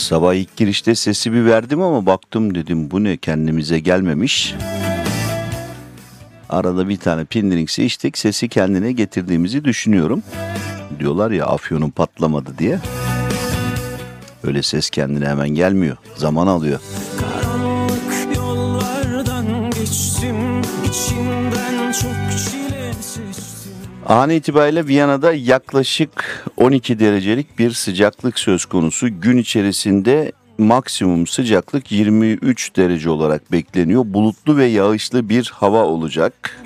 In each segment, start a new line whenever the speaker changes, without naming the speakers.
Sabah ilk girişte sesi bir verdim ama baktım, dedim bu ne, kendimize gelmemiş. Arada bir tane Pindiring'si içtik, sesi kendine getirdiğimizi düşünüyorum. Diyorlar ya, afyonun patlamadı diye. Öyle ses kendine hemen gelmiyor. Zaman alıyor.
Karanlık yollardan geçtim, içimden çok çile seçtim.
An itibariyle Viyana'da yaklaşık 12 derecelik bir sıcaklık söz konusu. Gün içerisinde maksimum sıcaklık 23 derece olarak bekleniyor. Bulutlu ve yağışlı bir hava olacak.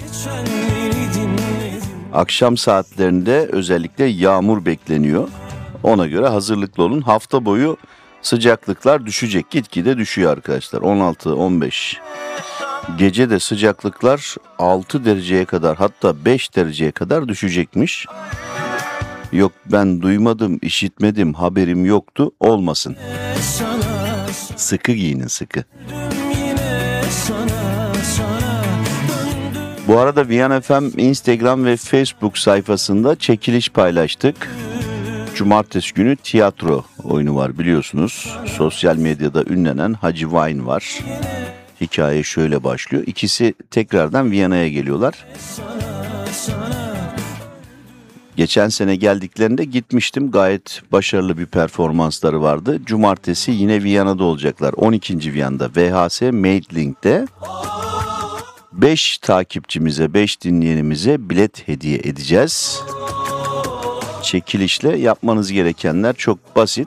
Akşam saatlerinde özellikle yağmur bekleniyor. Ona göre hazırlıklı olun. Hafta boyu sıcaklıklar düşecek. Gitgide düşüyor arkadaşlar. 16-15. Gece de sıcaklıklar 6 dereceye kadar, hatta 5 dereceye kadar düşecekmiş. Yok ben duymadım, işitmedim, haberim yoktu olmasın. Sıkı giyinin, sıkı. Bu arada Viyana FM Instagram ve Facebook sayfasında çekiliş paylaştık. Cumartesi günü tiyatro oyunu var biliyorsunuz. Sosyal medyada ünlenen Hacı Vine var. Hikaye şöyle başlıyor. İkisi tekrardan Viyana'ya geliyorlar. Geçen sene geldiklerinde gitmiştim. Gayet başarılı bir performansları vardı. Cumartesi yine Viyana'da olacaklar. 12. Viyana'da VHS Meidling'de 5 takipçimize, 5 dinleyenimize bilet hediye edeceğiz. Çekilişle yapmanız gerekenler çok basit.